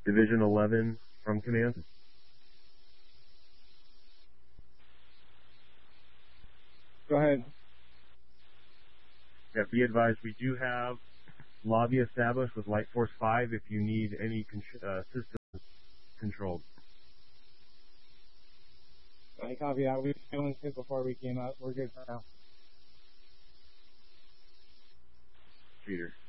Division 11 from command. Go ahead. Yeah, be advised, we do have lobby established with Light Force 5 if you need any systems controlled. I copy that. We silenced it before we came up. We're good for now. Peter.